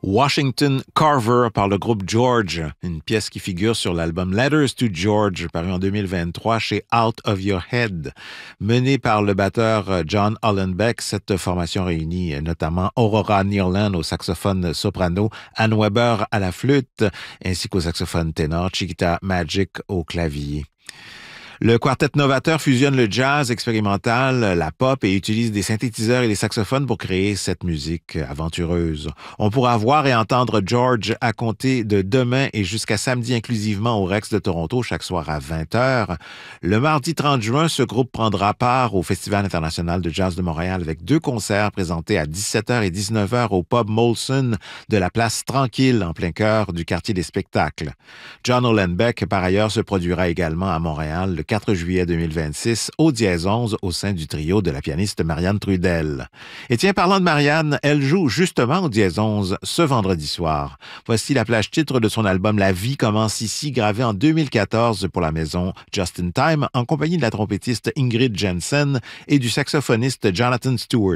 Washington Carver par le groupe George, une pièce qui figure sur l'album Letters to George, paru en 2023 chez Out of Your Head. Menée par le batteur John Hollenbeck, cette formation réunit notamment Aurora Nearland au saxophone soprano, Ann Weber à la flûte, ainsi qu'au saxophone ténor, Chiquita Magic au clavier. Le quartet novateur fusionne le jazz expérimental, la pop et utilise des synthétiseurs et des saxophones pour créer cette musique aventureuse. On pourra voir et entendre George à compter de demain et jusqu'à samedi inclusivement au Rex de Toronto chaque soir à 20h. Le mardi 30 juin, ce groupe prendra part au Festival international de jazz de Montréal avec 2 concerts présentés à 17h et 19h au pub Molson de la place Tranquille en plein cœur du quartier des spectacles. John Hollenbeck, par ailleurs, se produira également à Montréal le 4 juillet 2026 au Dièse 11 au sein du trio de la pianiste Marianne Trudel. Et tiens, parlant de Marianne, elle joue justement au Dièse 11 ce vendredi soir. Voici la plage titre de son album La vie commence ici, gravé en 2014 pour la maison Just in Time en compagnie de la trompettiste Ingrid Jensen et du saxophoniste Jonathan Stewart.